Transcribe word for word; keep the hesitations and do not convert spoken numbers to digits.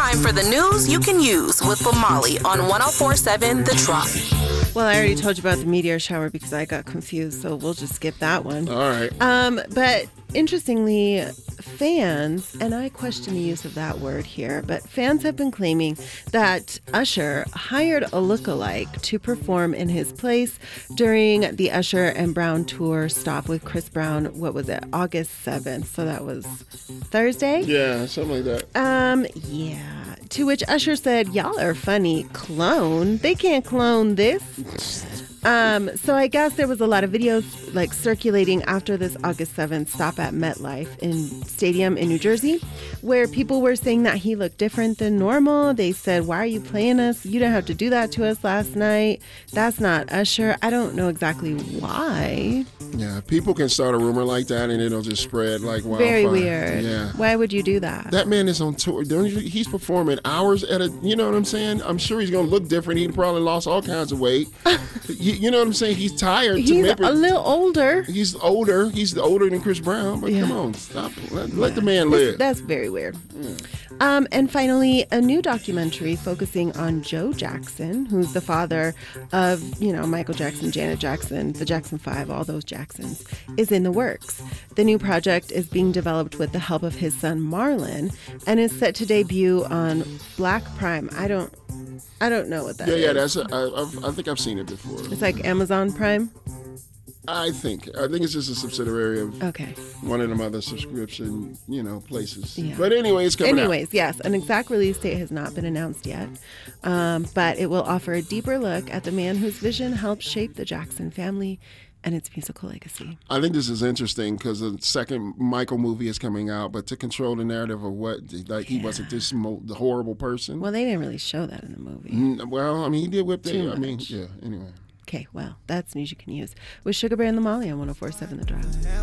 time for the news you can use with Lamali on one oh four point seven The Drop. Well, I already told you about the meteor shower because I got confused, so we'll just skip that one. All right. Um, but interestingly, fans, and I question the use of that word here, but fans have been claiming that Usher hired a lookalike to perform in his place during the Usher and Brown tour stop with Chris Brown. What was it? August seventh. So that was Thursday? Yeah, something like that. Um, yeah. To which Usher said, "Y'all are funny. Clone? They can't clone this." Um, so I guess there was a lot of videos like circulating after this August seventh stop at MetLife in Stadium in New Jersey, where people were saying that he looked different than normal. They said, "Why are you playing us? You didn't have to do that to us last night. That's not Usher." I don't know exactly why. Yeah, people can start a rumor like that and it'll just spread like wildfire. Very weird. Yeah. Why would you do that? That man is on tour. Don't you, he's performing hours at a, you know what I'm saying? I'm sure he's going to look different. He probably lost all kinds of weight. you, you know what I'm saying? He's tired. He's to make a it, little older. He's older. He's older than Chris Brown. But Yeah. come on, stop. Let, let the man live. That's very weird. Um, and finally, a new documentary focusing on Joe Jackson, who's the father of, you know, Michael Jackson, Janet Jackson, the Jackson Five, all those Jacksons, is in the works. The new project is being developed with the help of his son Marlon and is set to debut on Black Prime. I don't, I don't know what that yeah, is. yeah. That's. A, I, I've, I think I've seen it before. It's like Amazon Prime. I think. I think it's just a subsidiary of Okay. one of them other subscription, you know, places. Yeah. But anyway, it's coming out. Anyways, yes, an exact release date has not been announced yet, um, but it will offer a deeper look at the man whose vision helped shape the Jackson family and its musical legacy. I think this is interesting because the second Michael movie is coming out, but to control the narrative of what, like he wasn't this mo- the horrible person. Well, they didn't really show that in the movie. Mm, well, I mean, he did whip Too the. I mean, much. yeah. Anyway. Okay, well, that's news you can use with Sugar Bear and the Molly on one oh four point seven The Drive.